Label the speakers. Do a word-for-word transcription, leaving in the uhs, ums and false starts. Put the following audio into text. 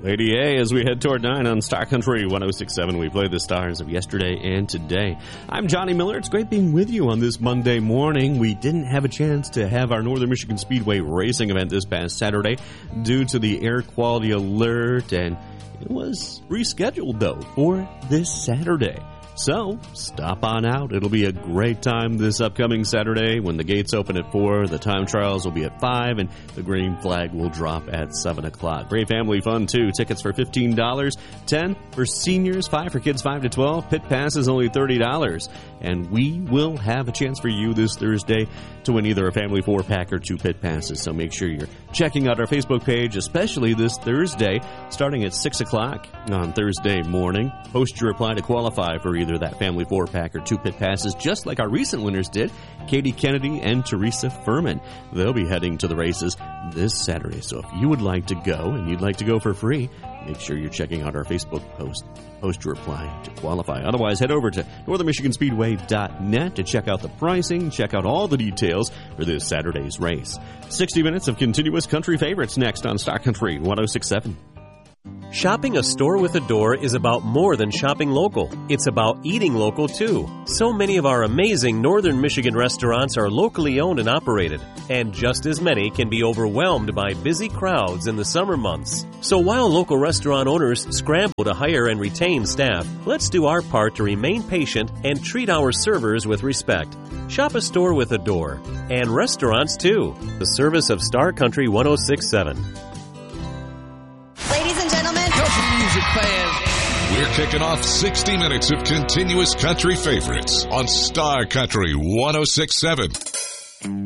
Speaker 1: Lady A, as we head toward nine on Star Country one oh six point seven, we play the stars of yesterday and today. I'm Johnny Miller. It's great being with you on this Monday morning. We didn't have a chance to have our Northern Michigan Speedway racing event this past Saturday due to the air quality alert, and it was rescheduled, though, for this Saturday. So, stop on out. It'll be a great time this upcoming Saturday when the gates open at four, the time trials will be at five, and the green flag will drop at seven o'clock. Great family fun, too. Tickets for fifteen dollars, ten dollars for seniors, five dollars for kids five to twelve. Pit pass is only thirty dollars. And we will have a chance for you this Thursday to win either a family four-pack or two pit passes. So make sure you're checking out our Facebook page, especially this Thursday, starting at six o'clock on Thursday morning. Post your reply to qualify for either that family four-pack or two pit passes, just like our recent winners did, Katie Kennedy and Teresa Furman. They'll be heading to the races this Saturday. So if you would like to go, and you'd like to go for free, make sure you're checking out our Facebook post. Post your reply to qualify. Otherwise, head over to northern michigan speedway dot net to check out the pricing, check out all the details for this Saturday's race. sixty minutes of continuous country favorites next on Star Country one oh six point seven.
Speaker 2: Shopping a store with a door is about more than shopping local. It's about eating local, too. So many of our amazing Northern Michigan restaurants are locally owned and operated, and just as many can be overwhelmed by busy crowds in the summer months. So while local restaurant owners scramble to hire and retain staff, let's do our part to remain patient and treat our servers with respect. Shop a store with a door, and restaurants, too. The service of Star Country one oh six point seven.
Speaker 3: Music fans.
Speaker 4: We're kicking off sixty minutes of continuous country favorites on Star Country one oh six point seven.